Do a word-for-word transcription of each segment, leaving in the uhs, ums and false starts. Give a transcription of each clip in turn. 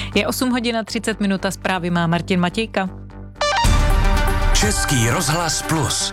Je osm hodin a třicet minut a zprávy má Martin Matějka. Český rozhlas Plus.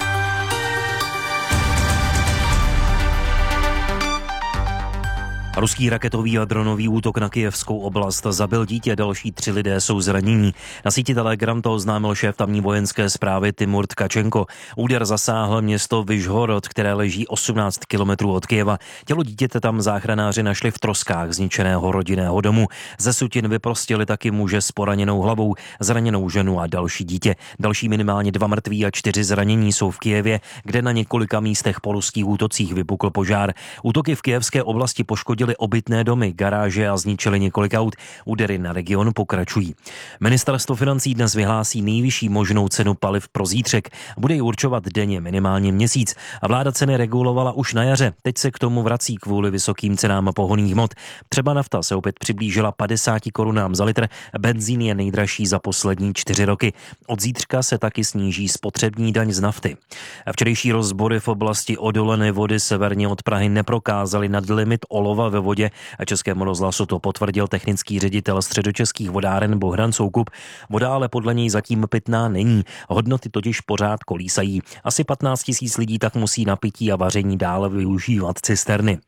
Ruský raketový a dronový útok na Kyjevskou oblast zabil dítě, další tři lidé jsou zranění. Na síti Telegram to oznámil šéf tamní vojenské správy Timur Tkačenko. Úder zasáhl město Vyžhorod, které leží osmnáct kilometrů od Kyjeva. Tělo dítěte tam záchranáři našli v troskách zničeného rodinného domu. Ze sutin vyprostili taky muže s poraněnou hlavou, zraněnou ženu a další dítě. Další minimálně dva mrtví a čtyři zranění jsou v Kyjevě, kde na několika místech po ruských útocích vypukl požár. Útoky v kyjevské oblasti poškodily obytné domy, garáže a zničili několik aut. Údery na region pokračují. Ministerstvo financí dnes vyhlásí nejvyšší možnou cenu paliv pro zítřek. Bude ji určovat denně minimálně měsíc. A vláda ceny regulovala už na jaře. Teď se k tomu vrací kvůli vysokým cenám pohonných hmot. Třeba nafta se opět přiblížila padesáti korunám za litr. Benzín je nejdražší za poslední čtyři roky. Od zítřka se taky sníží spotřební daň z nafty. Včerejší rozbory v oblasti odolené vody severně od Prahy neprokázaly nadlimit olova ve vodě a Českému rozhlasu to potvrdil technický ředitel Středočeských vodáren Bohdan Soukup. Voda ale podle něj zatím pitná není. Hodnoty totiž pořád kolísají. Asi patnáct tisíc lidí tak musí na pití a vaření dále využívat cisterny.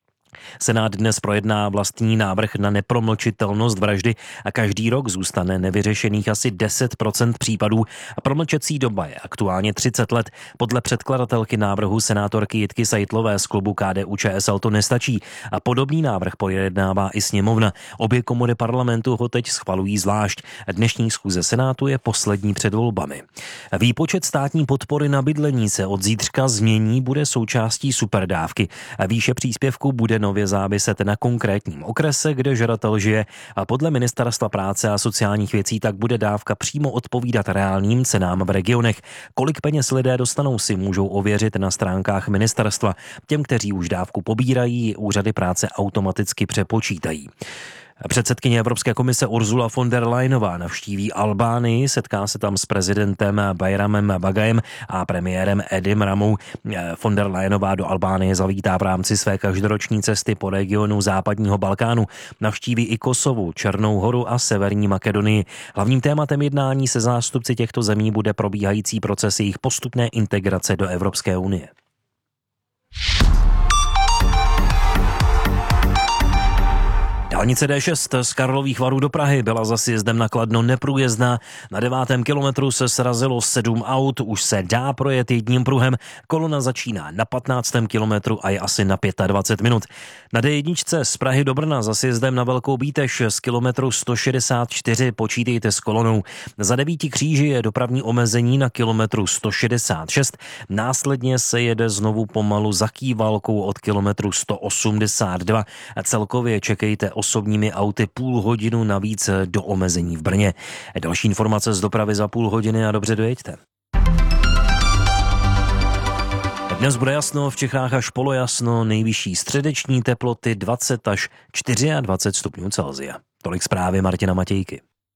Senát dnes projedná vlastní návrh na nepromlčitelnost vraždy a každý rok zůstane nevyřešených asi deset procent případů a promlčecí doba je aktuálně třicet let. Podle předkladatelky návrhu senátorky Jitky Seitlové z klubu K D U Č S L to nestačí a podobný návrh pojednává i sněmovna. Obě komory parlamentu ho teď schvalují zvlášť. Dnešní schůze Senátu je poslední před volbami. Výpočet státní podpory na bydlení se od zítřka změní, bude součástí superdávky. Výše příspěvku bude nově záviset na konkrétním okrese, kde žadatel žije a podle Ministerstva práce a sociálních věcí tak bude dávka přímo odpovídat reálným cenám v regionech. Kolik peněz lidé dostanou, si můžou ověřit na stránkách ministerstva. Těm, kteří už dávku pobírají, úřady práce automaticky přepočítají. Předsedkyně Evropské komise Ursula von der Leyenová navštíví Albánii, setká se tam s prezidentem Bayramem Bagajem a premiérem Edim Ramou. Von der Leyenová do Albánie zavítá v rámci své každoroční cesty po regionu západního Balkánu. Navštíví i Kosovu, Černou Horu a Severní Makedonii. Hlavním tématem jednání se zástupci těchto zemí bude probíhající proces jejich postupné integrace do Evropské unie. Dálnice D šest z Karlových Varů do Prahy byla za sjezdem na Kladno neprůjezdná. Na devátém kilometru se srazilo sedm aut, už se dá projet jedním pruhem. Kolona začíná na patnáctém kilometru a je asi na dvacet pět minut. Na D jedna z Prahy do Brna za sjezdem na Velkou Bíteš z kilometru sto šedesát čtyři počítejte s kolonou. Za devíti kříži je dopravní omezení na kilometru sto šedesát šest. Následně se jede znovu pomalu za Kývalkou od kilometru sto osmdesát dva. A celkově čekejte osobními auty půl hodinu navíc do omezení v Brně. Další informace z dopravy za půl hodiny a dobře dojeďte. Dnes bude jasno, v Čechách až polojasno, nejvyšší středeční teploty dvacet až dvacet čtyři stupňů Celsia. Tolik zprávy Martina Matějky.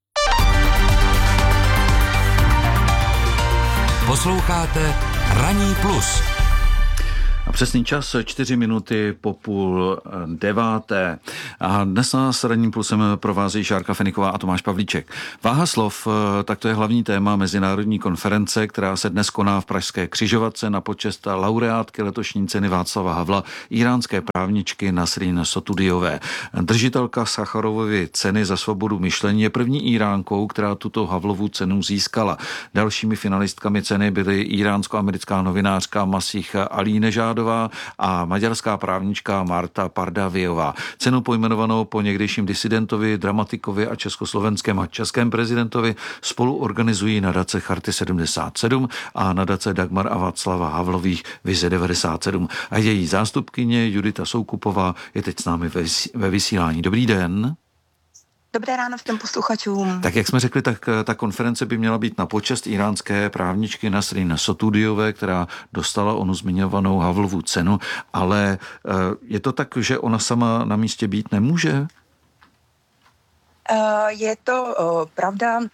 Posloucháte Ranní plus. A přesný čas čtyři minuty po půl deváté. A dnes nás Ranním plusem provází Šárka Feniková a Tomáš Pavlíček. Váha slov, tak to je hlavní téma mezinárodní konference, která se dnes koná v pražské Křižovatce na počest laureátky letošní ceny Václava Havla, íránské právničky Nasrin Sotudiové. Držitelka Sacharovovy ceny za svobodu myšlení je první Íránkou, která tuto Havlovu cenu získala. Dalšími finalistkami ceny byly iránsko-americká novinářka Masih Alínežádová a maďarská právnička Marta Pardaviová. Cenu pojmenovanou po někdejším disidentovi, dramatikovi a československém a českém prezidentovi spolu organizují nadace Charty sedmdesát sedm a nadace Dagmar a Václava Havlových Vize devadesát sedm. A její zástupkyně Judita Soukupová je teď s námi ve vysílání. Dobrý den. Dobré ráno všem posluchačům. Tak jak jsme řekli, tak ta konference by měla být na počest iránské právničky Nasrin Sotudiové, která dostala onu zmiňovanou Havlovu cenu, ale je to tak, že ona sama na místě být nemůže? Je to pravda.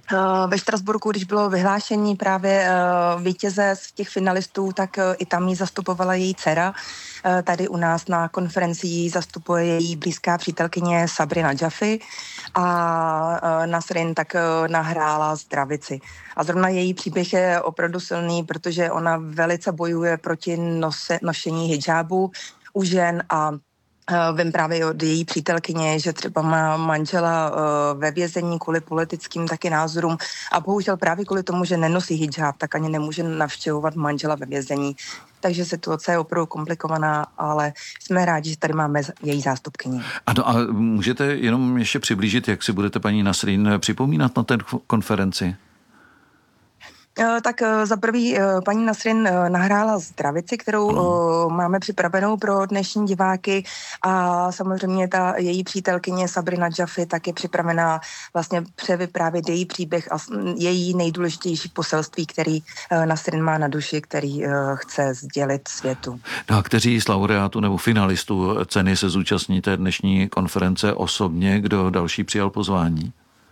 Ve Štrasburku, když bylo vyhlášení právě vítěze z těch finalistů, tak i tam ji zastupovala její dcera. Tady u nás na konferenci ji zastupuje její blízká přítelkyně Sabrina Jaffi a Nasrin tak nahrála Zdravici. A zrovna její příběh je opravdu silný, protože ona velice bojuje proti nose, nošení hijábu u žen a vím právě od její přítelkyně, že třeba má manžela ve vězení kvůli politickým taky názorům a bohužel právě kvůli tomu, že nenosí hijab, tak ani nemůže navštěvovat manžela ve vězení. Takže situace je opravdu komplikovaná, ale jsme rádi, že tady máme její zástupkyni. Ano, a můžete jenom ještě přiblížit, jak si budete paní Nasrin připomínat na té konferenci? Tak za prvý paní Nasrin nahrála Zdravici, kterou no. máme připravenou pro dnešní diváky a samozřejmě ta její přítelkyně Sabrina Jaffi tak je připravená vlastně převyprávět její příběh a její nejdůležitější poselství, který Nasrin má na duši, který chce sdělit světu. No a kteří z laureátů nebo finalistů ceny se zúčastní té dnešní konference osobně, kdo další přijal pozvání?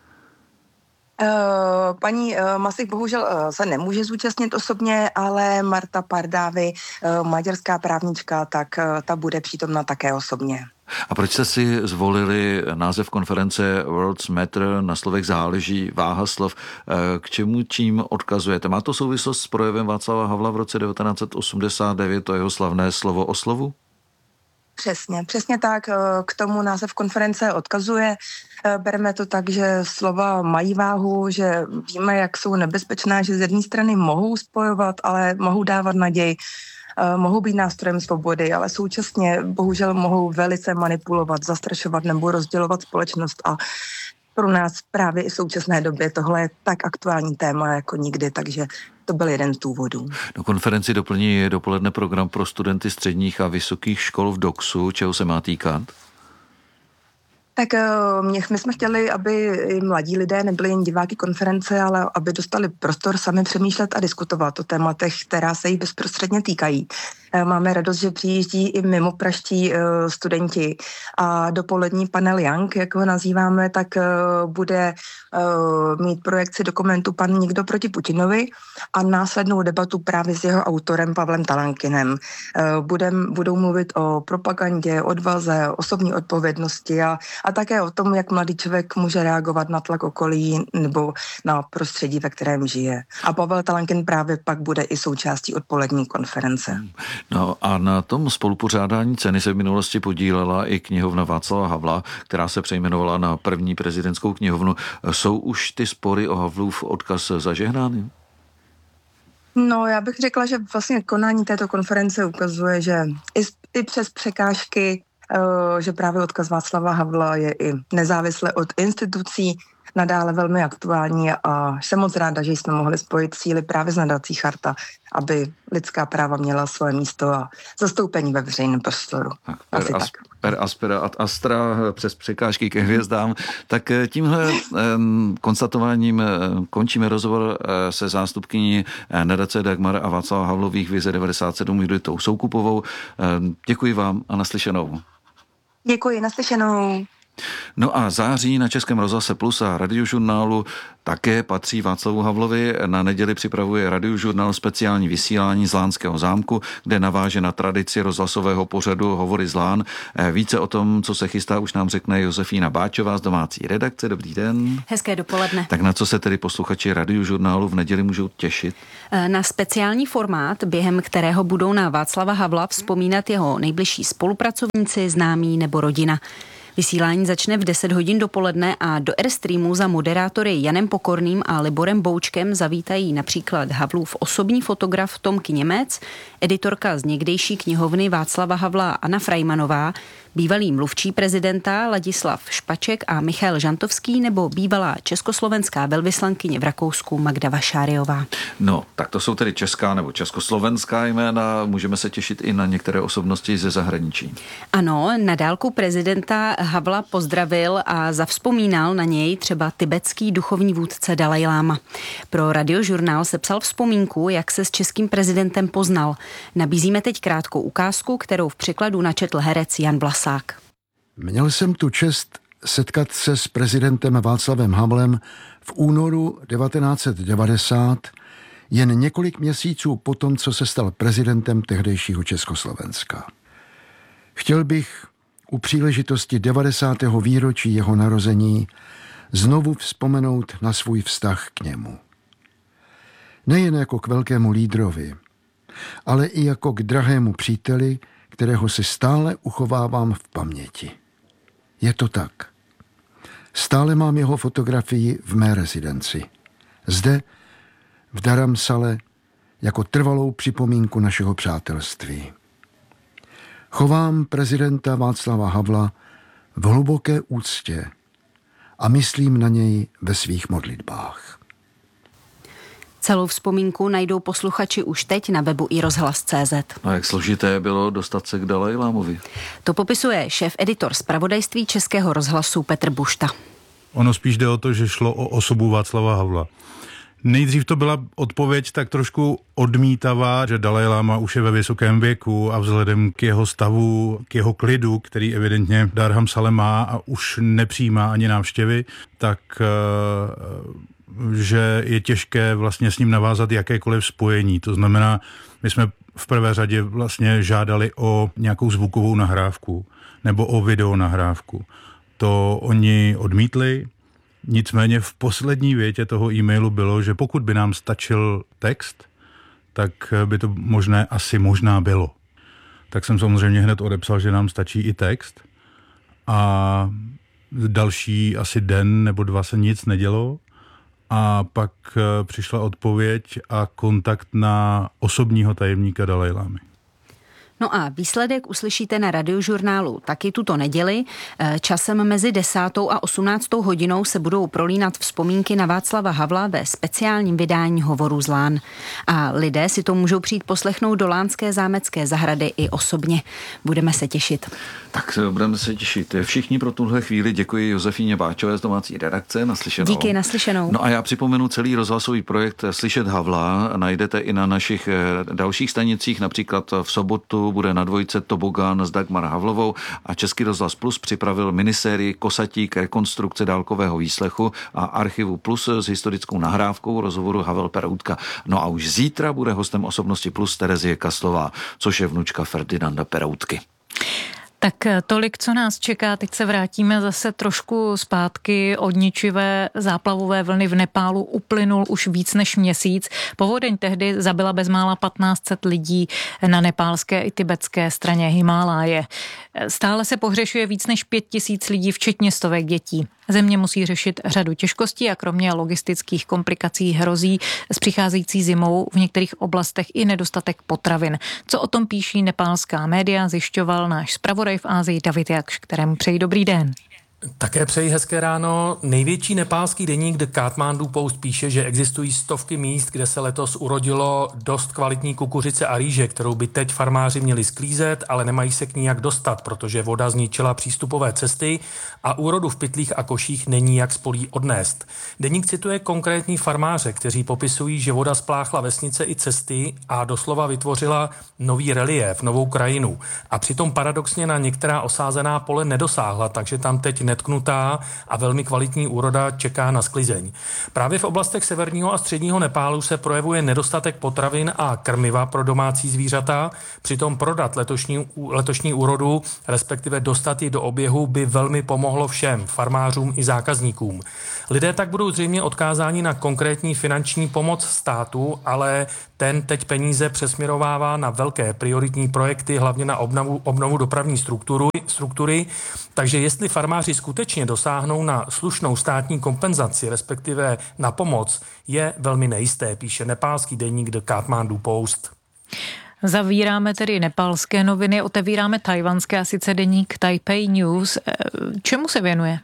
Uh, paní uh, Masik bohužel uh, se nemůže zúčastnit osobně, ale Marta Pardávy, uh, maďarská právnička, tak uh, ta bude přítomna také osobně. A proč jste si zvolili název konference Words Matter, na slovech záleží, váha slov, k čemu tím odkazujete? Má to souvislost s projevem Václava Havla v roce devatenáct set osmdesát devět, to jeho slavné slovo o slovu? Přesně, přesně tak. K tomu název konference odkazuje. Bereme to tak, že slova mají váhu, že víme, jak jsou nebezpečná, že z jedné strany mohou spojovat, ale mohou dávat naději, mohou být nástrojem svobody, ale současně bohužel mohou velice manipulovat, zastrašovat nebo rozdělovat společnost a pro nás právě i v současné době tohle je tak aktuální téma jako nikdy, takže to byl jeden z důvodů. Do konferenci doplní dopoledne program pro studenty středních a vysokých škol v Doxu. Čeho se má týkat? Tak my, my jsme chtěli, aby i mladí lidé nebyli jen diváky konference, ale aby dostali prostor sami přemýšlet a diskutovat o tématech, která se jich bezprostředně týkají. Máme radost, že přijíždí i mimo praští studenti a dopolední panel Young, jak ho nazýváme, tak bude mít projekci dokumentu Pan nikdo proti Putinovi a následnou debatu právě s jeho autorem Pavlem Talankinem. Budem, budou mluvit o propagandě, odvaze, osobní odpovědnosti a, a také o tom, jak mladý člověk může reagovat na tlak okolí nebo na prostředí, ve kterém žije. A Pavel Talankin právě pak bude i součástí odpolední konference. No a na tom spolupořádání ceny se v minulosti podílela i knihovna Václava Havla, která se přejmenovala na první prezidentskou knihovnu. Jsou už ty spory o Havlův odkaz zažehnány? No, já bych řekla, že vlastně konání této konference ukazuje, že i, i přes překážky, že právě odkaz Václava Havla je i nezávisle od institucí nadále velmi aktuální a jsem moc ráda, že jsme mohli spojit síly právě s nadací Charta, aby lidská práva měla svoje místo a zastoupení ve veřejném prostoru. Tak, per, Asi as, tak. per aspera ad astra přes překážky ke hvězdám. Tak tímhle um, konstatováním um, končíme rozhovor uh, se zástupkyní uh, nadace Dagmar a Václava Havlových Vize devadesát sedm Juditou Soukupovou. Um, děkuji vám a naslyšenou. Děkuji, naslyšenou. No a září na Českém rozhlase Plus a Radiožurnálu také patří Václavu Havlovi. Na neděli připravuje Radiožurnál speciální vysílání z Lánského zámku, kde naváže na tradici rozhlasového pořadu Hovory z Lán. Více o tom, co se chystá, už nám řekne Josefína Báčová z domácí redakce. Dobrý den. Hezké dopoledne. Tak na co se tedy posluchači Radiožurnálu v neděli můžou těšit? Na speciální formát, během kterého budou na Václava Havla vzpomínat jeho nejbližší spolupracovníci, známí nebo rodina. Vysílání začne v deset hodin dopoledne a do Airstreamu za moderátory Janem Pokorným a Liborem Boučkem zavítají například Havlův osobní fotograf Tomky Němec, editorka z někdejší knihovny Václava Havla Anna Frajmanová, bývalý mluvčí prezidenta Ladislav Špaček a Michal Žantovský nebo bývalá československá velvyslankyně v Rakousku Magda Vašáriová. No, tak to jsou tedy česká nebo československá jména. Můžeme se těšit i na některé osobnosti ze zahraničí. Ano, na dálku prezidenta Havla pozdravil a zavzpomínal na něj třeba tibetský duchovní vůdce Dalaj Láma. Pro Radiožurnál sepsal vzpomínku, jak se s českým prezidentem poznal. Nabízíme teď krátkou ukázku, kterou v překladu načetl herec Jan Vlasák. Měl jsem tu čest setkat se s prezidentem Václavem Havlem v únoru devatenáct set devadesát, jen několik měsíců po tom, co se stal prezidentem tehdejšího Československa. Chtěl bych u příležitosti devadesátého výročí jeho narození znovu vzpomenout na svůj vztah k němu. Nejen jako k velkému lídrovi, ale i jako k drahému příteli, kterého si stále uchovávám v paměti. Je to tak. Stále mám jeho fotografii v mé rezidenci. Zde, v Dharamsale, jako trvalou připomínku našeho přátelství. Chovám prezidenta Václava Havla v hluboké úctě a myslím na něj ve svých modlitbách. Celou vzpomínku najdou posluchači už teď na webu i rozhlas tečka cé zet. A jak složité bylo dostat se k Dalajlámovi? To popisuje šéf-editor zpravodajství Českého rozhlasu Petr Bušta. Ono spíš jde o to, že šlo o osobu Václava Havla. Nejdřív to byla odpověď tak trošku odmítavá, že Dalajláma už je ve vysokém věku a vzhledem k jeho stavu, k jeho klidu, který evidentně Dharamsale má a už nepřijímá ani návštěvy, tak že je těžké vlastně s ním navázat jakékoliv spojení. To znamená, my jsme v prvé řadě vlastně žádali o nějakou zvukovou nahrávku nebo o video nahrávku. To oni odmítli, nicméně v poslední větě toho e-mailu bylo, že pokud by nám stačil text, tak by to možné asi možná bylo. Tak jsem samozřejmě hned odepsal, že nám stačí i text a další asi den nebo dva se nic nedělo. A pak přišla odpověď a kontakt na osobního tajemníka Dalajlámy. No a výsledek uslyšíte na Radiožurnálu taky tuto neděli. Časem mezi desátou a osmnáctou hodinou se budou prolínat vzpomínky na Václava Havla ve speciálním vydání Hovorů z Lán. A lidé si to můžou přijít poslechnout do Lánské zámecké zahrady i osobně. Budeme se těšit. Tak budeme se těšit. Všichni pro tuhle chvíli děkuji Josefíně Báčové z domácí redakce. Naslyšenou. Díky, naslyšenou. No a já připomenu celý rozhlasový projekt Slyšet Havla. Najdete i na našich dalších stanicích, například v sobotu bude na dvojce Tobogán s Dagmar Havlovou a Český rozhlas Plus připravil minisérii Kosatík, rekonstrukce dálkového výslechu a Archivu Plus s historickou nahrávkou rozhovoru Havel Peroutka. No a už zítra bude hostem Osobnosti Plus Terezie Kaslová, což je vnučka Ferdinanda Peroutky. Tak tolik, co nás čeká. Teď se vrátíme zase trošku zpátky. Od ničivé záplavové vlny v Nepálu uplynul už víc než měsíc. Povodeň tehdy zabila bezmála patnáct set lidí na nepálské i tibetské straně Himáláje. Stále se pohřešuje víc než pět tisíc lidí, včetně stovek dětí. Země musí řešit řadu těžkostí a kromě logistických komplikací hrozí s přicházející zimou v některých oblastech i nedostatek potravin. Co o tom píší nepálská média, zjišťoval náš zpravodaj v Ázii David Jakš, kterému přeji dobrý den. Také přeji hezké ráno. Největší nepálský deník The Kathmandu Post píše, že existují stovky míst, kde se letos urodilo dost kvalitní kukuřice a rýže, kterou by teď farmáři měli sklízet, ale nemají se k ní jak dostat, protože voda zničila přístupové cesty a úrodu v pytlích a koších není jak z polí odnést. Deník cituje konkrétní farmáře, kteří popisují, že voda spláchla vesnice i cesty a doslova vytvořila nový reliéf, novou krajinu. A přitom paradoxně na některá osázená pole nedosáhla, takže tam teď netknutá a velmi kvalitní úroda čeká na sklizeň. Právě v oblastech severního a středního Nepálu se projevuje nedostatek potravin a krmiva pro domácí zvířata. Přitom prodat letošní, letošní úrodu, respektive dostat ji do oběhu, by velmi pomohlo všem, farmářům i zákazníkům. Lidé tak budou zřejmě odkázáni na konkrétní finanční pomoc státu, ale ten teď peníze přesměrovává na velké prioritní projekty, hlavně na obnovu, obnovu dopravní struktury, struktury. Takže jestli farmáři skutečně dosáhnou na slušnou státní kompenzaci, respektive na pomoc, je velmi nejisté, píše nepálský deník The Kathmandu Post. Zavíráme tedy nepálské noviny, otevíráme tajvanské, a sice deník Taipei News. Čemu se věnuje?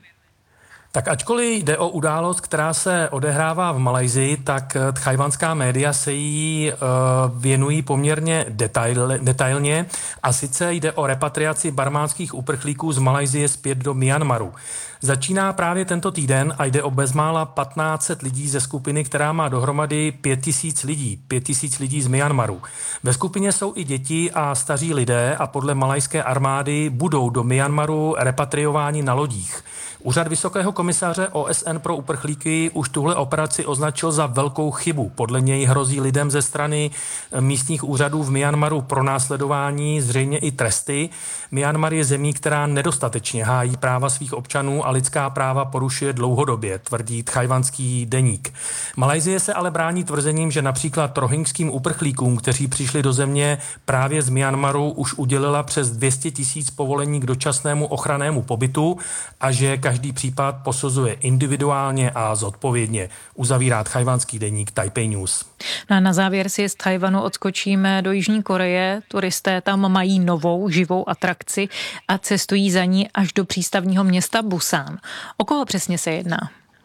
Tak ačkoliv jde o událost, která se odehrává v Malajsii, tak tchajwanská média se jí uh, věnují poměrně detail, detailně a sice jde o repatriaci barmánských uprchlíků z Malajsie zpět do Myanmaru. Začíná právě tento týden a jde o bezmála patnáct set lidí ze skupiny, která má dohromady pět tisíc lidí, pět tisíc lidí z Myanmaru. Ve skupině jsou i děti a staří lidé a podle malajské armády budou do Myanmaru repatriováni na lodích. Úřad Vysokého komisaře O S N pro uprchlíky už tuhle operaci označil za velkou chybu. Podle něj hrozí lidem ze strany místních úřadů v Myanmaru pronásledování, zřejmě i tresty. Myanmar je zemí, která nedostatečně hájí práva svých občanů a lidská práva porušuje dlouhodobě, tvrdí tchajwanský deník. Malajsie se ale brání tvrzením, že například rohingským uprchlíkům, kteří přišli do země právě z Myanmaru, už udělila přes dvě stě tisíc povolení k dočasnému ochrannému pobytu a že každý případ posuzuje individuálně a zodpovědně, uzavírá tchajwanský deník Taipei News. No a na závěr si z Tchajwanu odskočíme do Jižní Koreje. Turisté tam mají novou živou atrakci a cestují za ní až do přístavního města Busan. O koho přesně se jedná?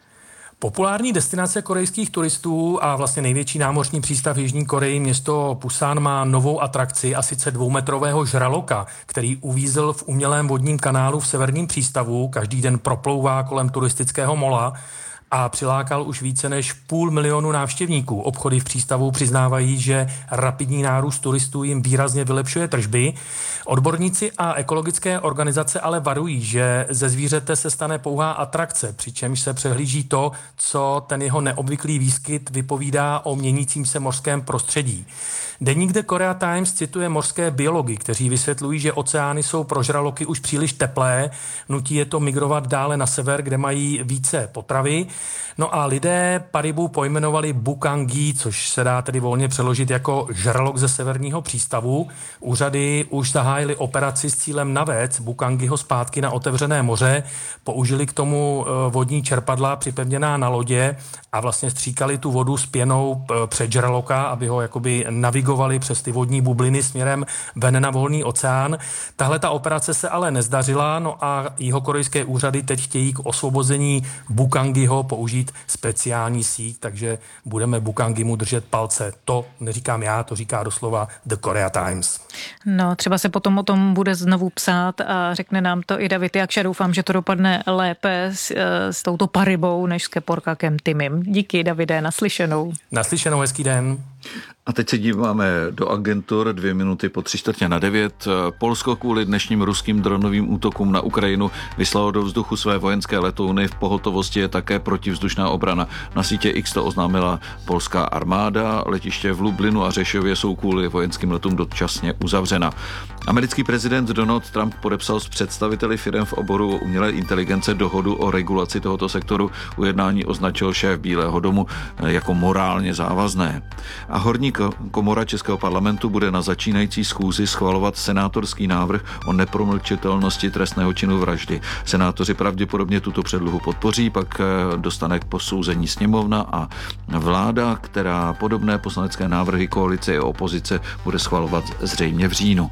Populární destinace korejských turistů a vlastně největší námořní přístav Jižní Koreji, město Busan, má novou atrakci, a sice dvoumetrového žraloka, který uvízl v umělém vodním kanálu v severním přístavu, každý den proplouvá kolem turistického mola a přilákal už více než půl milionu návštěvníků. Obchody v přístavu přiznávají, že rapidní nárůst turistů jim výrazně vylepšuje tržby. Odborníci a ekologické organizace ale varují, že ze zvířete se stane pouhá atrakce, přičemž se přehlíží to, co ten jeho neobvyklý výskyt vypovídá o měnícím se mořském prostředí. Deník The Korea Times cituje mořské biology, kteří vysvětlují, že oceány jsou pro žraloky už příliš teplé, nutí je to migrovat dále na sever, kde mají více potravy. No a lidé paribu pojmenovali Bukangi, což se dá tedy volně přeložit jako žralok ze severního přístavu. Úřady už zahájily operaci s cílem navést Bukangiho zpátky na otevřené moře, použili k tomu vodní čerpadla připevněná na lodě a vlastně stříkali tu vodu s pěnou před žraloka, aby ho jakoby navigovali přes ty vodní bubliny směrem ven na volný oceán. Tahle ta operace se ale nezdařila, no a jihokorejské úřady teď chtějí k osvobození Bukangiho použít speciální síť, takže budeme Bukangimu držet palce. To neříkám já, to říká doslova The Korea Times. No, třeba se potom o tom bude znovu psát a řekne nám to i David Jakša. Doufám, že to dopadne lépe s, s touto paribou než s Keporkakem Timim. Díky, Davide, naslyšenou. Naslyšenou, hezký den. A teď se díváme do agentur, dvě minuty po tři čtvrtě na devět. Polsko kvůli dnešním ruským dronovým útokům na Ukrajinu vyslalo do vzduchu své vojenské letouny. V pohotovosti je také protivzdušná obrana. Na sítě X to oznámila polská armáda. Letiště v Lublinu a Řešově jsou kvůli vojenským letům dočasně uzavřena. Americký prezident Donald Trump podepsal s představiteli firem v oboru umělé inteligence dohodu o regulaci tohoto sektoru. Ujednání označil šéf Bílého domu jako morálně závazné. A horní komora Českého parlamentu bude na začínající schůzi schvalovat senátorský návrh o nepromlčitelnosti trestného činu vraždy. Senátoři pravděpodobně tuto předlohu podpoří, pak dostane k posouzení sněmovna a vláda, která podobné poslanecké návrhy koalice i opozice bude schvalovat zřejmě v říjnu.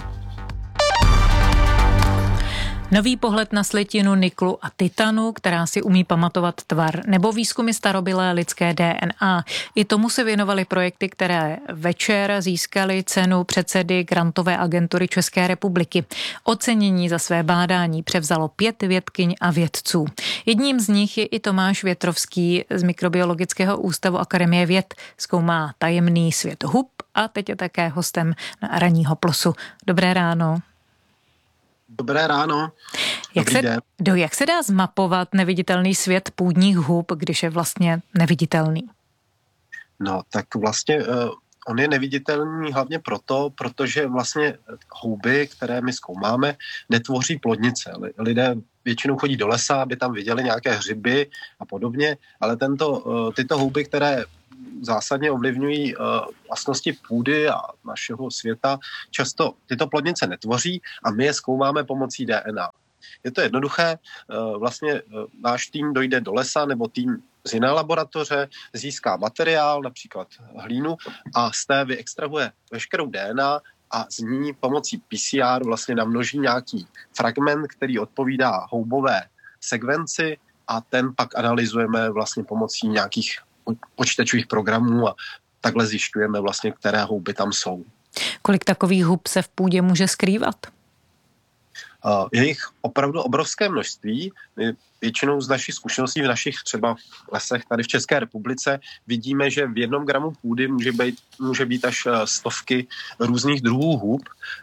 Nový pohled na slitinu niklu a titanu, která si umí pamatovat tvar, nebo výzkumy starobylé lidské D N A. I tomu se věnovaly projekty, které večer získaly cenu předsedy Grantové agentury České republiky. Ocenění za své bádání převzalo pět vědkyň a vědců. Jedním z nich je i Tomáš Větrovský z Mikrobiologického ústavu Akademie věd. Zkoumá tajemný svět hub a teď je také hostem na Ranního plusu. Dobré ráno. Dobré ráno. Jak se, do, jak se dá zmapovat neviditelný svět půdních hub, když je vlastně neviditelný? No, tak vlastně uh, on je neviditelný hlavně proto, protože vlastně houby, které my zkoumáme, netvoří plodnice. Lidé většinou chodí do lesa, aby tam viděli nějaké hřiby a podobně, ale tento, uh, tyto houby, které zásadně ovlivňují uh, vlastnosti půdy a našeho světa, často tyto plodnice netvoří a my je zkoumáme pomocí D N A. Je to jednoduché, uh, vlastně uh, náš tým dojde do lesa nebo tým z jiné laboratoře, získá materiál, například hlínu a z té vyextrahuje veškerou D N A a z ní pomocí P C R vlastně namnoží nějaký fragment, který odpovídá houbové sekvenci a ten pak analyzujeme vlastně pomocí nějakých počítačových programů a takhle zjišťujeme vlastně, které houby tam jsou. Kolik takových hub se v půdě může skrývat? Je jich opravdu obrovské množství. My většinou z našich zkušeností v našich třeba lesech tady v České republice vidíme, že v jednom gramu půdy může být, může být až stovky různých druhů hub.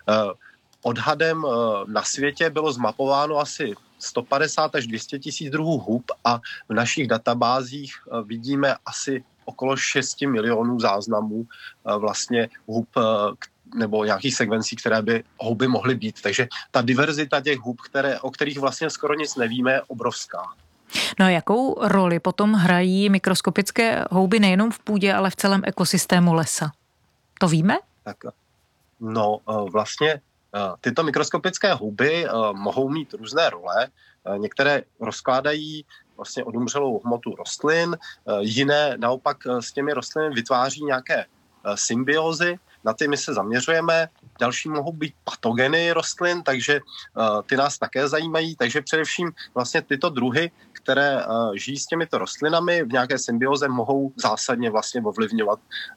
Odhadem na světě bylo zmapováno asi sto padesát až dvě stě tisíc druhů hub a v našich databázích vidíme asi okolo šest milionů záznamů vlastně hub nebo nějakých sekvencí, které by houby mohly být. Takže ta diverzita těch hub, které, o kterých vlastně skoro nic nevíme, je obrovská. No a jakou roli potom hrají mikroskopické houby nejenom v půdě, ale v celém ekosystému lesa? To víme? Tak, no vlastně tyto mikroskopické houby mohou mít různé role. Některé rozkládají vlastně odumřelou hmotu rostlin, jiné naopak s těmi rostlinami vytváří nějaké symbiózy, na ty my se zaměřujeme. Další mohou být patogeny rostlin, takže ty nás také zajímají, takže především vlastně tyto druhy, které žijí s těmito rostlinami v nějaké symbioze, mohou zásadně vlastně ovlivňovat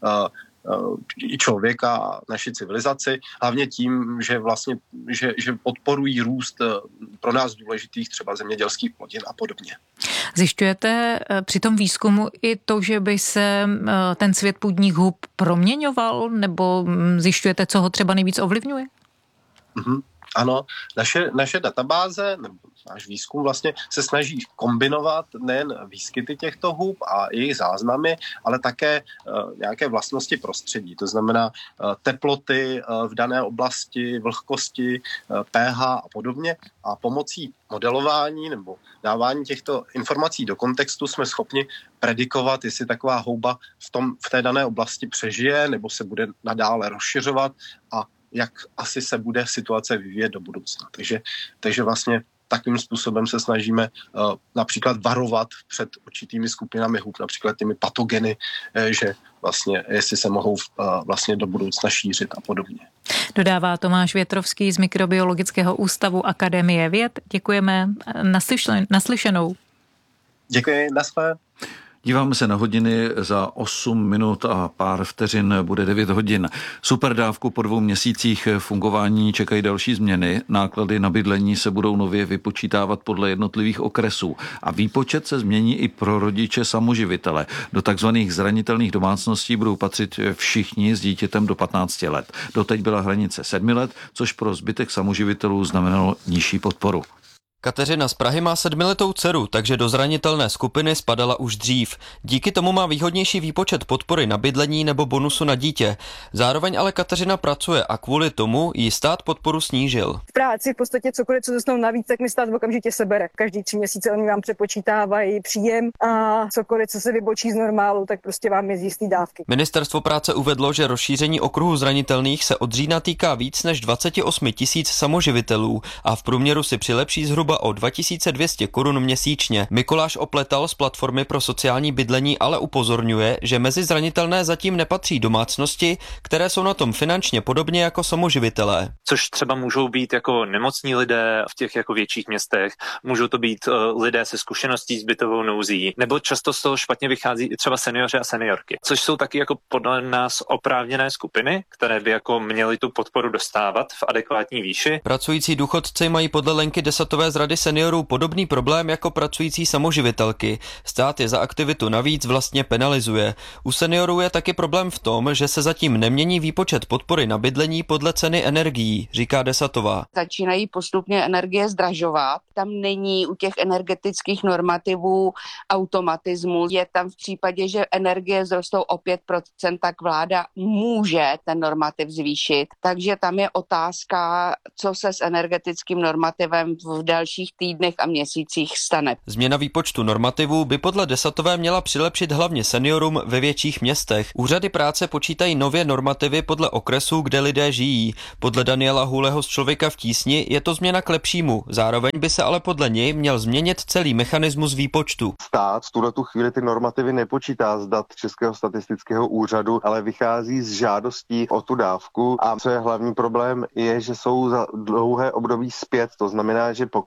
i člověka a naši civilizaci, hlavně tím, že vlastně že, že podporují růst pro nás důležitých třeba zemědělských plodin a podobně. Zjišťujete při tom výzkumu i to, že by se ten svět půdních hub proměňoval, nebo zjišťujete, co ho třeba nejvíc ovlivňuje? Mm-hmm. Ano, naše, naše databáze, nebo náš výzkum vlastně se snaží kombinovat nejen výskyty těchto hub a jejich záznamy, ale také uh, nějaké vlastnosti prostředí. To znamená uh, teploty uh, v dané oblasti, vlhkosti, uh, pH a podobně. A pomocí modelování nebo dávání těchto informací do kontextu jsme schopni predikovat, jestli taková houba v, tom, v té dané oblasti přežije nebo se bude nadále rozšiřovat a jak asi se bude situace vyvíjet do budoucna. Takže, takže vlastně takovým způsobem se snažíme uh, například varovat před určitými skupinami hub, například těmi patogeny, eh, že vlastně jestli se mohou uh, vlastně do budoucna šířit a podobně. Dodává Tomáš Větrovský z Mikrobiologického ústavu Akademie věd. Děkujeme. Naslyšen, naslyšenou. Děkuji, naschle. Díváme se na hodiny, za osm minut a pár vteřin bude devět hodin. Superdávku po dvou měsících fungování čekají další změny. Náklady na bydlení se budou nově vypočítávat podle jednotlivých okresů a výpočet se změní i pro rodiče samoživitele. Do takzvaných zranitelných domácností budou patřit všichni s dítětem do patnácti let. Doteď byla hranice sedmi let, což pro zbytek samoživitelů znamenalo nižší podporu. Kateřina z Prahy má sedmiletou dceru, takže do zranitelné skupiny spadala už dřív. Díky tomu má výhodnější výpočet podpory na bydlení nebo bonusu na dítě. Zároveň ale Kateřina pracuje a kvůli tomu jí stát podporu snížil. V práci v podstatě cokoliv, co dostanou navíc, tak mi stát okamžitě sebere. Každý tři měsíce oni vám přepočítávají příjem a cokoliv, co se vybočí z normálu, tak prostě vám je z jistý dávky. Ministerstvo práce uvedlo, že rozšíření okruhu zranitelných se od října týká víc než dvacet osm tisíc samoživitelů a v průměru si přilepší zhruba o dva tisíce dvě stě korun měsíčně. Mikuláš Opletal z platformy pro sociální bydlení ale upozorňuje, že mezi zranitelné zatím nepatří domácnosti, které jsou na tom finančně podobně jako samoživitelé. Což třeba můžou být jako nemocní lidé v těch jako větších městech, můžou to být uh, lidé se zkušeností s bytovou nouzí, nebo často z toho špatně vychází i třeba seniori a seniorky, což jsou taky jako podle nás oprávněné skupiny, které by jako měly tu podporu dostávat v adekvátní výši. Pracující důchodci mají podle Lenky Desatové z Rady seniorů podobný problém jako pracující samoživitelky. Stát je za aktivitu navíc vlastně penalizuje. U seniorů je taky problém v tom, že se zatím nemění výpočet podpory na bydlení podle ceny energií, říká Desatová. Začínají postupně energie zdražovat. Tam není u těch energetických normativů automatismu. Je tam v případě, že energie zrostou o pět procent, tak vláda může ten normativ zvýšit. Takže tam je otázka, co se s energetickým normativem v dalších týdnech a měsících stane. Změna výpočtu normativů by podle Desatové měla přilepšit hlavně seniorům ve větších městech. Úřady práce počítají nově normativy podle okresů, kde lidé žijí. Podle Daniela Hůleho z Člověka v tísni je to změna k lepšímu. Zároveň by se ale podle něj měl změnit celý mechanismus výpočtu. Stát v tuhletu chvíli ty normativy nepočítá z dat Českého statistického úřadu, ale vychází z žádostí o tu dávku a co je hlavní problém je, že jsou za dlouhé období zpět. To znamená, že pokud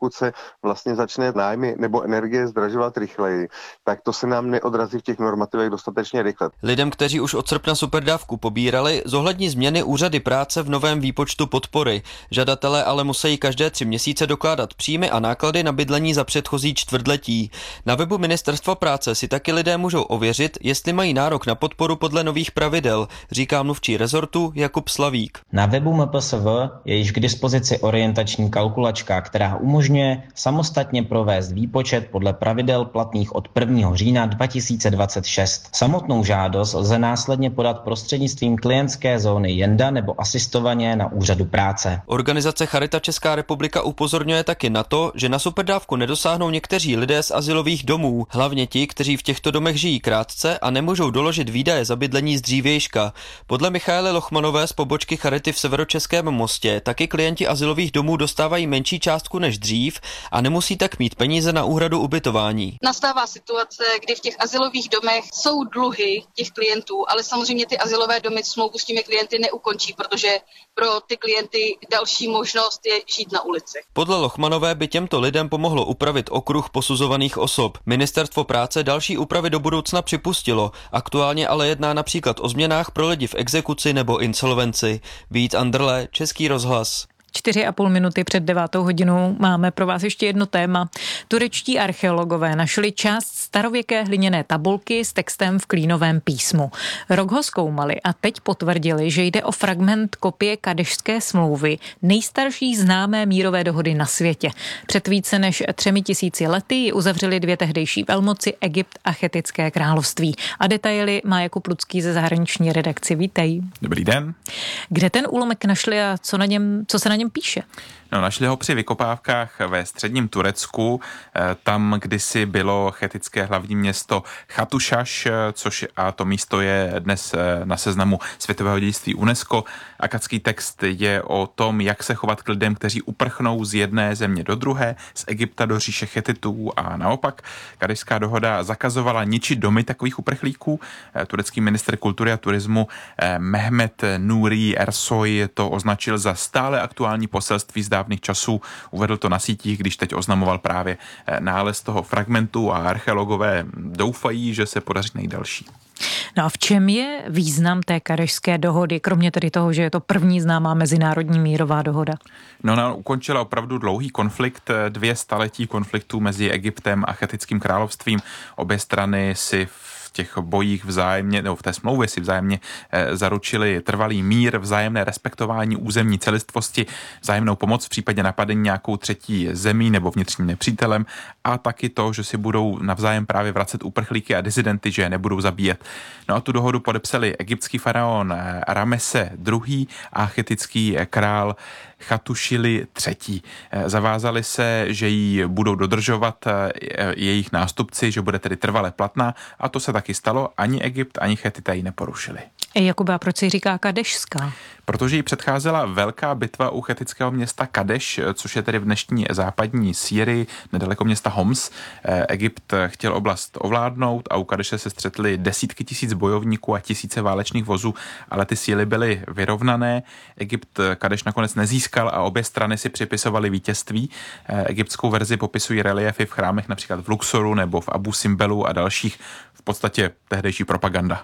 pokud se vlastně začne nájmy nebo energie zdražovat rychleji, tak to se nám neodrazí v těch normativech dostatečně rychle. Lidem, kteří už od srpna superdávku pobírali, zohlední změny úřady práce v novém výpočtu podpory. Žadatelé ale musí každé tři měsíce dokládat příjmy a náklady na bydlení za předchozí čtvrtletí. Na webu Ministerstva práce si taky lidé můžou ověřit, jestli mají nárok na podporu podle nových pravidel, říká mluvčí rezortu Jakub Slavík. Na webu M P S V je již k dispozici orientační kalkulačka, která umožňuje samostatně provést výpočet podle pravidel platných od prvního října dva tisíce dvacet šest. Samotnou žádost lze následně podat prostřednictvím klientské zóny Jenda nebo asistovaně na úřadu práce. Organizace Charita Česká republika upozorňuje taky na to, že na superdávku nedosáhnou někteří lidé z azylových domů, hlavně ti, kteří v těchto domech žijí krátce a nemůžou doložit výdaje za bydlení z dřívějška. Podle Michaely Lochmanové z pobočky Charity v Severočeském Mostě taky klienti azylových domů dostávají menší částku než dřív a nemusí tak mít peníze na úhradu ubytování. Nastává situace, kdy v těch azylových domech jsou dluhy těch klientů, ale samozřejmě ty azylové domy smlouvu s těmi klienty neukončí, protože pro ty klienty další možnost je žít na ulici. Podle Lochmanové by těmto lidem pomohlo upravit okruh posuzovaných osob. Ministerstvo práce další úpravy do budoucna připustilo, aktuálně ale jedná například o změnách pro lidi v exekuci nebo insolvenci. Vít Andrle, Český rozhlas. Čtyři a půl minuty před devátou hodinou máme pro vás ještě jedno téma. Turečtí archeologové našli část starověké hliněné tabulky s textem v klínovém písmu. Rok ho zkoumali a teď potvrdili, že jde o fragment kopie Kadešské smlouvy, nejstarší známé mírové dohody na světě. Před více než třemi tisíci lety ji uzavřeli dvě tehdejší velmoci, Egypt a Chettické království. A detaily má Jakub Lucký ze zahraniční redakci. Vítej. Dobrý den. Kde ten úlomek našli a co, na něm, co se na něm píše? No, našli ho při vykopávkách ve středním Turecku. Tam kdysi bylo chettické hlavní město Chatušaš, což a to místo je dnes na seznamu světového dědictví UNESCO. Akadský text je o tom, jak se chovat k lidem, kteří uprchnou z jedné země do druhé, z Egypta do říše Chetitů a naopak. Kadešská dohoda zakazovala ničit domy takových uprchlíků. Turecký ministr kultury a turismu Mehmet Nuri Ersoy to označil za stále aktuální poselství z dávných časů. Uvedl to na sítích, když teď oznamoval právě nález toho fragmentu a archeologové doufají, že se podaří najít další. No a v čem je význam té Kadešské dohody, kromě tedy toho, že je to první známá mezinárodní mírová dohoda? No, ona ukončila opravdu dlouhý konflikt, dvě staletí konfliktů mezi Egyptem a Chettickým královstvím. Obě strany si v těch bojích vzájemně, nebo v té smlouvě si vzájemně e, zaručili trvalý mír, vzájemné respektování územní celistvosti, vzájemnou pomoc v případě napadení nějakou třetí zemí nebo vnitřním nepřítelem a taky to, že si budou navzájem právě vracet uprchlíky a dizidenty, že je nebudou zabíjet. No a tu dohodu podepsali egyptský faraon Ramese druhý a chettický král Chatušili třetí. Zavázali se, že ji budou dodržovat jejich nástupci, že bude tedy trvale platná a to se taky stalo. Ani Egypt, ani Chetité ji neporušili. Jakube, a proč se říká Kadešská? Protože jí předcházela velká bitva u chettického města Kadeš, což je tedy v dnešní západní Sýrii, nedaleko města Homs. Egypt chtěl oblast ovládnout a u Kadeše se střetly desítky tisíc bojovníků a tisíce válečných vozů, ale ty síly byly vyrovnané. Egypt Kadeš nakonec nezískal a obě strany si připisovaly vítězství. Egyptskou verzi popisují reliefy v chrámech například v Luxoru nebo v Abu Simbelu a dalších, v podstatě tehdejší propaganda.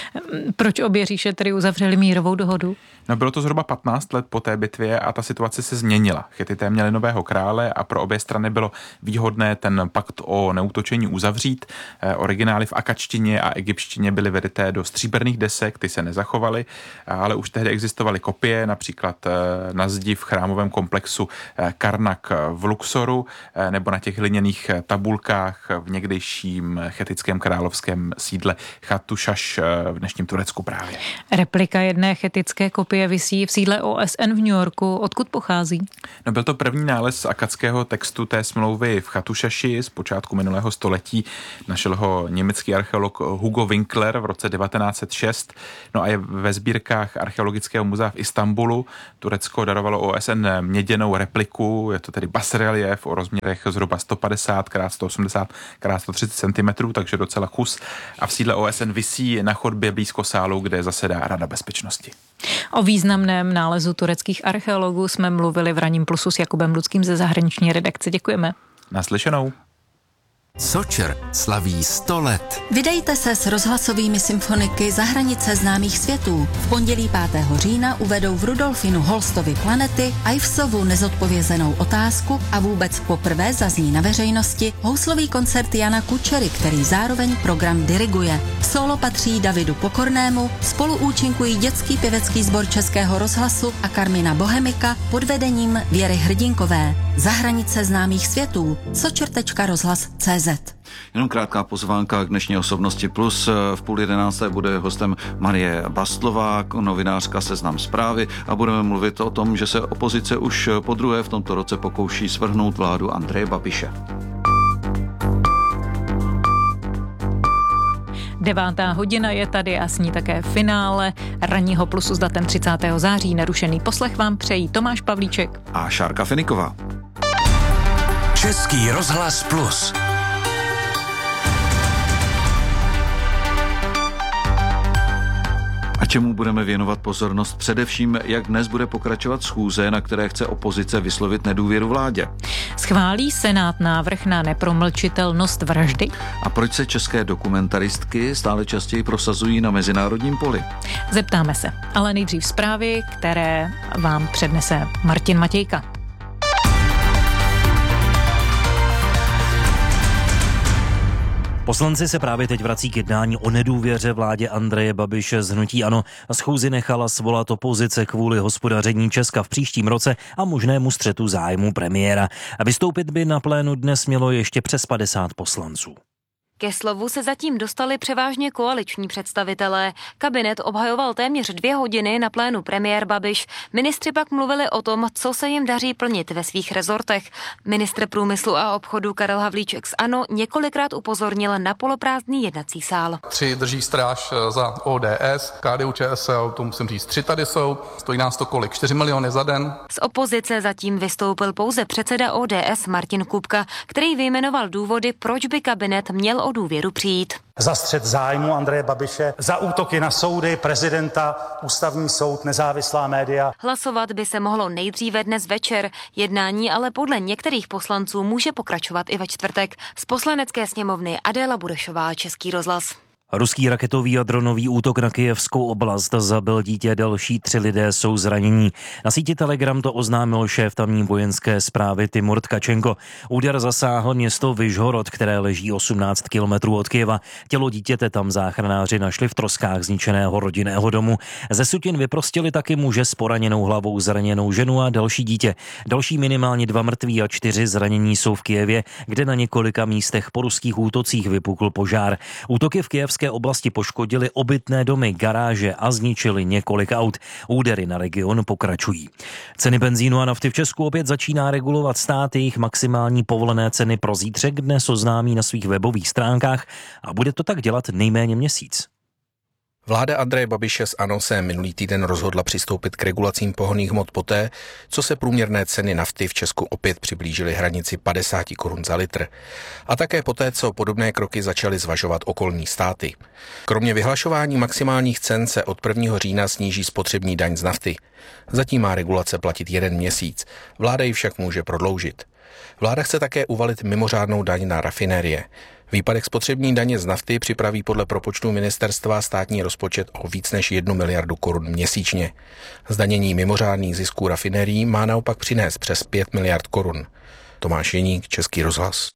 Proč obě říše tedy uzavřeli mírovou dohodu? No, bylo to zhruba patnáct let po té bitvě a ta situace se změnila. Chetité měli nového krále a pro obě strany bylo výhodné ten pakt o neútočení uzavřít. E, originály v akačtině a egyptštině byly vedeté do stříbrných desek, ty se nezachovaly, ale už tehdy existovaly kopie, například e, na zdi v chrámovém komplexu e, Karnak v Luxoru e, nebo na těch hliněných tabulkách v někdejším chettickém královském sídle Chatušaš v dnešním Turecku právě. Replika jedné chettické kopie visí v sídle O S N v New Yorku. Odkud pochází? No, byl to první nález akadského textu té smlouvy v Chatušaši z počátku minulého století. Našel ho německý archeolog Hugo Winkler v roce devatenáct set šest. No a je ve sbírkách Archeologického muzea v Istanbulu. Turecko darovalo O S N měděnou repliku, je to tedy basrelief o rozměrech zhruba sto padesát krát sto osmdesát krát sto třicet centimetrů, takže docela kus. A v sídle O S N visí na chodbě blízko sálu, kde zasedá Rada bezpečnosti. O významném nálezu tureckých archeologů jsme mluvili v Ranním plusu s Jakubem Ludským ze zahraniční redakce. Děkujeme. Naslyšenou. Sočer slaví sto let. Vydejte se s rozhlasovými symfoniky za hranice známých světů. V pondělí pátého října uvedou v Rudolfinu Holstovi Planety Ivesovu nezodpovězenou otázku a vůbec poprvé zazní na veřejnosti houslový koncert Jana Kučery, který zároveň program diriguje. Solo patří Davidu Pokornému, spolu účinkují dětský pěvecký sbor Českého rozhlasu a Karmina Bohemika pod vedením Věry Hrdinkové. Za hranice známých světů. sočer tečka rozhlas tečka cé zet. Jenom krátká pozvánka k dnešní Osobnosti plus. V půl jedenácté bude hostem Marie Bastlová, novinářka Seznam Zprávy, a budeme mluvit o tom, že se opozice už po druhé v tomto roce pokouší svrhnout vládu Andreje Babiše. Devátá hodina je tady a s ní také finále Ranního plusu s datem třicátého září. Nerušený poslech vám přejí Tomáš Pavlíček a Šárka Feniková. Český rozhlas plus. A čemu budeme věnovat pozornost? Především, jak dnes bude pokračovat schůze, na které chce opozice vyslovit nedůvěru vládě. Schválí Senát návrh na nepromlčitelnost vraždy? A proč se české dokumentaristky stále častěji prosazují na mezinárodním poli? Zeptáme se, ale nejdřív zprávy, které vám přednese Martin Matějka. Poslanci se právě teď vrací k jednání o nedůvěře vládě Andreje Babiše z hnutí ANO. Schůzi nechala svolat opozice kvůli hospodaření Česka v příštím roce a možnému střetu zájmu premiéra. A vystoupit by na plénu dnes mělo ještě přes padesát poslanců. Ke slovu se zatím dostali převážně koaliční představitelé. Kabinet obhajoval téměř dvě hodiny na plénu premiér Babiš. Ministři pak mluvili o tom, co se jim daří plnit ve svých rezortech. Ministr průmyslu a obchodu Karel Havlíček z ANO několikrát upozornil na poloprázdný jednací sál. Tři drží stráž za O D S, K D U Č S L, to musím říct, tři tady jsou, stojí nás to kolik, čtyři miliony za den. Z opozice zatím vystoupil pouze předseda O D S Martin Kupka, který vyjmenoval důvody, proč by kabinet měl o důvěru přijít. Za střet zájmu Andreje Babiše, za útoky na soudy, prezidenta, ústavní soud, nezávislá média. Hlasovat by se mohlo nejdříve dnes večer. Jednání ale podle některých poslanců může pokračovat i ve čtvrtek. Z Poslanecké sněmovny Adéla Burešová, Český rozhlas. Ruský raketový a dronový útok na Kyjevskou oblast zabil dítě, další tři lidé jsou zranění. Na síti Telegram to oznámil šéf tamní vojenské správy Timur Tkačenko. Úder zasáhl město Vyžhorod, které leží osmnáct kilometrů od Kyjeva. Tělo dítěte tam záchranáři našli v troskách zničeného rodinného domu. Ze sutin vyprostili taky muže s poraněnou hlavou, zraněnou ženu a další dítě. Další minimálně dva mrtví a čtyři zranění jsou v Kyjevě, kde na několika místech po ruských útocích vypukl požár. Útoky v Kyjevské oblasti poškodili obytné domy, garáže a zničili několik aut. Údery na region pokračují. Ceny benzínu a nafty v Česku opět začíná regulovat stát. Jejich maximální povolené ceny pro zítřek dnes oznámí na svých webových stránkách a bude to tak dělat nejméně měsíc. Vláda Andreje Babiše z ANO se minulý týden rozhodla přistoupit k regulacím pohonných hmot poté, co se průměrné ceny nafty v Česku opět přiblížily hranici padesát korun za litr. A také poté, co podobné kroky začaly zvažovat okolní státy. Kromě vyhlašování maximálních cen se od prvního října sníží spotřební daň z nafty. Zatím má regulace platit jeden měsíc, vláda ji však může prodloužit. Vláda chce také uvalit mimořádnou daň na rafinérie. Výpadek spotřební daně z nafty připraví podle propočtu ministerstva státní rozpočet o víc než jednu miliardu korun měsíčně. Zdanění mimořádných zisků rafinérií má naopak přinést přes pět miliard korun. Tomáš Jeník, Český rozhlas.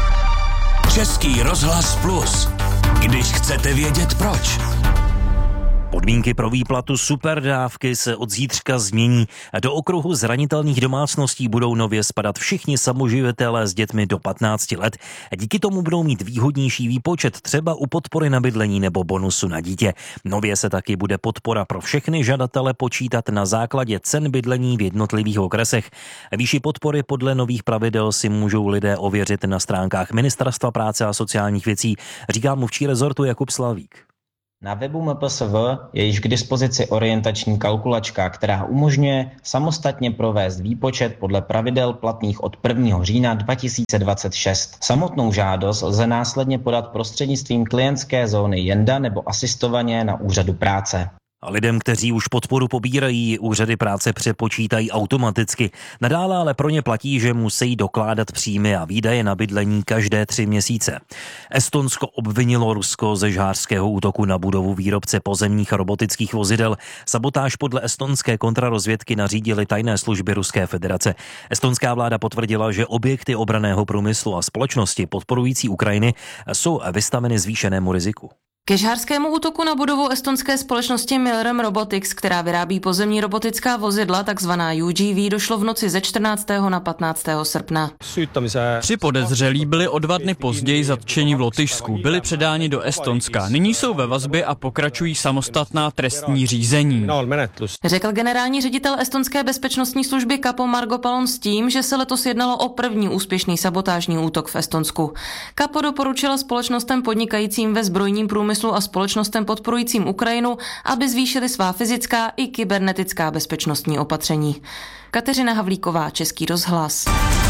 Český rozhlas plus. Když chcete vědět proč. Podmínky pro výplatu superdávky se od zítřka změní a do okruhu zranitelných domácností budou nově spadat všichni samoživitelé s dětmi do patnácti let. A díky tomu budou mít výhodnější výpočet třeba u podpory na bydlení nebo bonusu na dítě. Nově se taky bude podpora pro všechny žadatele počítat na základě cen bydlení v jednotlivých okresech. Výši podpory podle nových pravidel si můžou lidé ověřit na stránkách Ministerstva práce a sociálních věcí, říká mluvčí rezortu Jakub Slavík. Na webu M P S V je již k dispozici orientační kalkulačka, která umožňuje samostatně provést výpočet podle pravidel platných od prvního října dva tisíce dvacet šest. Samotnou žádost lze následně podat prostřednictvím klientské zóny Jenda nebo asistovaně na úřadu práce. A lidem, kteří už podporu pobírají, úřady práce přepočítají automaticky. Nadále ale pro ně platí, že musí dokládat příjmy a výdaje na bydlení každé tři měsíce. Estonsko obvinilo Rusko ze žhářského útoku na budovu výrobce pozemních a robotických vozidel. Sabotáž podle estonské kontrarozvědky nařídily tajné služby Ruské federace. Estonská vláda potvrdila, že objekty obranného průmyslu a společnosti podporující Ukrajiny jsou vystaveny zvýšenému riziku. Ke žhářskému útoku na budovu estonské společnosti Milrem Robotics, která vyrábí pozemní robotická vozidla, takzvaná U G V, došlo v noci ze čtrnáctého na patnáctého srpna. Tři podezřelí byli o dva dny později zatčeni v Lotyšsku, byli předáni do Estonska. Nyní jsou ve vazbě a pokračují samostatná trestní řízení. Řekl generální ředitel estonské bezpečnostní služby Kapo Margopalon s tím, že se letos jednalo o první úspěšný sabotážní útok v Estonsku. Kapo doporučila společnostem podnikajícím ve zbrojním průmyslu a společnostem podporujícím Ukrajinu, aby zvýšili svá fyzická i kybernetická bezpečnostní opatření. Kateřina Havlíková, Český rozhlas.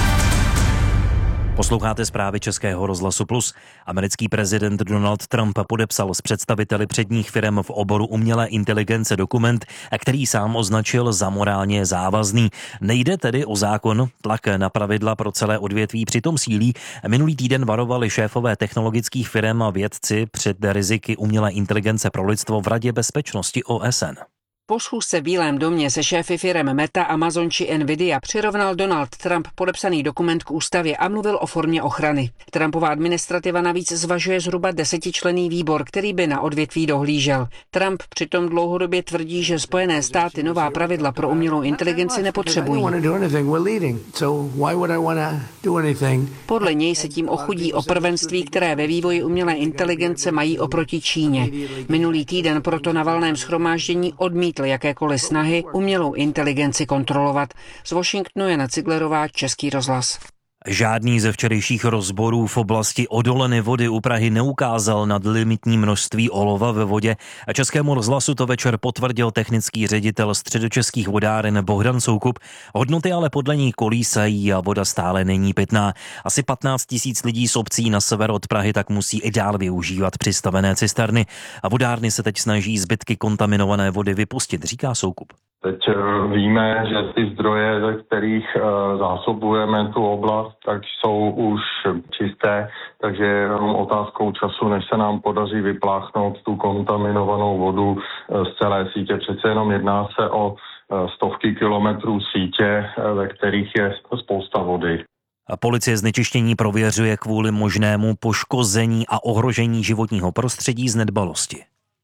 Posloucháte zprávy Českého rozhlasu Plus. Americký prezident Donald Trump podepsal s představiteli předních firm v oboru umělé inteligence dokument, který sám označil za morálně závazný. Nejde tedy o zákon, tlak na pravidla pro celé odvětví přitom sílí. Minulý týden varovali šéfové technologických firm a vědci před riziky umělé inteligence pro lidstvo v Radě bezpečnosti O S N. Po schůzce v Bílém domě se šéfy firem Meta, Amazon či Nvidia přirovnal Donald Trump podepsaný dokument k ústavě a mluvil o formě ochrany. Trumpova administrativa navíc zvažuje zhruba desetičlenný výbor, který by na odvětví dohlížel. Trump přitom dlouhodobě tvrdí, že Spojené státy nová pravidla pro umělou inteligenci nepotřebují. Podle něj se tím ochudí o prvenství, které ve vývoji umělé inteligence mají oproti Číně. Minulý týden proto na valném shromáždění odmítl jakékoliv snahy umělou inteligenci kontrolovat. Z Washingtonu Jana Ciglerová, Český rozhlas. Žádný ze včerejších rozborů v oblasti odoleny vody u Prahy neukázal nadlimitní množství olova ve vodě. Českému rozhlasu to večer potvrdil technický ředitel Středočeských vodáren Bohdan Soukup. Hodnoty ale podle ní kolísají a voda stále není pitná. Asi patnáct tisíc lidí z obcí na sever od Prahy tak musí i dál využívat přistavené cisterny. A vodárny se teď snaží zbytky kontaminované vody vypustit, říká Soukup. Teď víme, že ty zdroje, ze kterých zásobujeme tu oblast, tak jsou už čisté, takže je jenom otázkou času, než se nám podaří vypláchnout tu kontaminovanou vodu z celé sítě. Přece jenom jedná se o stovky kilometrů sítě, ve kterých je spousta vody. Policie znečištění prověřuje kvůli možnému poškození a ohrožení životního prostředí z nedbalosti.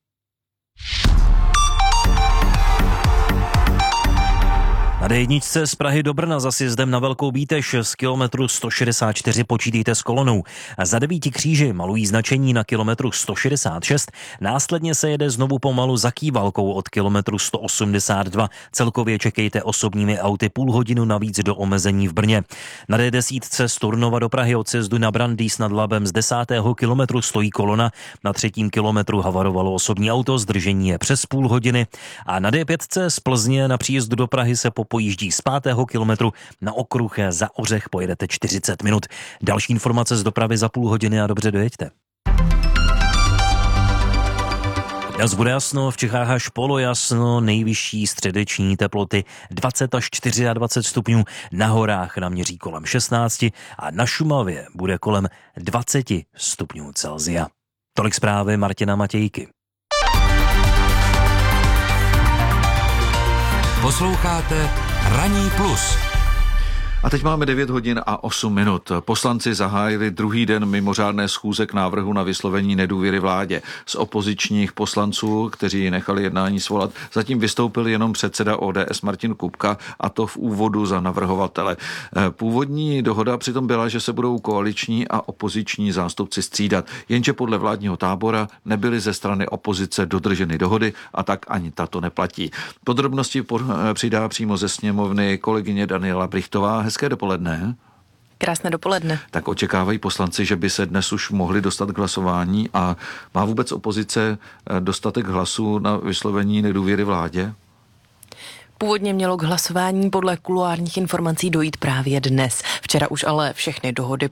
Na D jedna z Prahy do Brna za sjezdem na Velkou Bíteš z kilometru sto šedesát čtyři počítejte s kolonou. Za devíti kříži malují značení na kilometru sto šedesát šest, následně se jede znovu pomalu za Kývalkou od kilometru sto osmdesát dva. Celkově čekejte osobními auty půl hodinu navíc do omezení v Brně. Na D deset z Turnova do Prahy od sjezdu na Brandýs nad Labem z desátého kilometru stojí kolona. Na třetím kilometru havarovalo osobní auto, zdržení je přes půl hodiny. A na D pět z Plzně na příjezdu do Prahy se po pojíždí z pátého kilometru, na okruh za Ořech pojedete čtyřicet minut. Další informace z dopravy za půl hodiny a dobře dojeďte. Dnes bude jasno, v Čechách až polojasno, nejvyšší středeční teploty dvacet až dvacet čtyři stupňů, na horách naměří kolem šestnáct a na Šumavě bude kolem dvacet stupňů Celsia. Tolik zprávy Martina Matějky. Posloucháte Ranní plus. A teď máme devět hodin a osm minut. Poslanci zahájili druhý den mimořádné schůze k návrhu na vyslovení nedůvěry vládě. Z opozičních poslanců, kteří nechali jednání svolat, zatím vystoupil jenom předseda O D S Martin Kupka, a to v úvodu za navrhovatele. Původní dohoda přitom byla, že se budou koaliční a opoziční zástupci střídat, jenže podle vládního tábora nebyly ze strany opozice dodrženy dohody a tak ani tato neplatí. Podrobnosti přidá přímo ze sněmovny kolegyně Daniela Brichtová. Hezké dopoledne. Krásné dopoledne. Tak očekávají poslanci, že by se dnes už mohli dostat k hlasování a má vůbec opozice dostatek hlasů na vyslovení nedůvěry vládě? Původně mělo k hlasování podle kuloárních informací dojít právě dnes. Včera už ale všechny dohody